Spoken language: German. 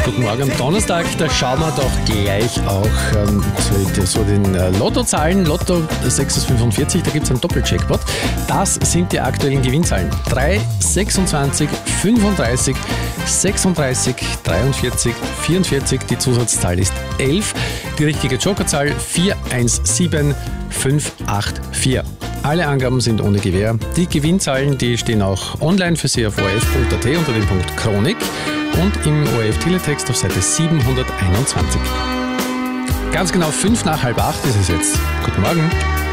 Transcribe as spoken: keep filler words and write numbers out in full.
guten Morgen am Donnerstag. Da schauen wir doch gleich auch ähm, zu, zu den äh, Lottozahlen. Lotto sechs ist fünfundvierzig, da gibt es einen Doppeljackpot. Das sind die aktuellen Gewinnzahlen. drei, sechsundzwanzig, fünfunddreißig, sechsunddreißig, dreiundvierzig, vierundvierzig. Die Zusatzzahl ist elf. Die richtige Jokerzahl vier eins sieben fünf acht vier. Alle Angaben sind ohne Gewähr. Die Gewinnzahlen, die stehen auch online für Sie auf o r f punkt a t unter dem Punkt Chronik und im O R F-Teletext auf Seite siebenhunderteinundzwanzig. Ganz genau fünf nach halb acht ist es jetzt. Guten Morgen.